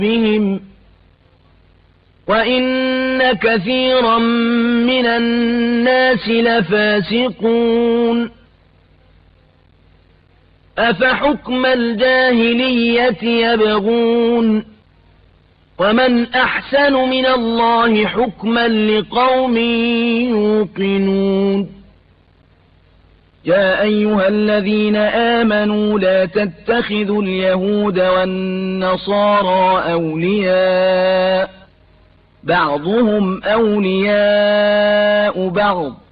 بهم وإن كثيرا من الناس لفاسقون أفحكم الجاهلية يبغون ومن أحسن من الله حكما لقوم يوقنون يا أيها الذين آمنوا لا تتخذوا اليهود والنصارى أولياء بعضهم أولياء بعض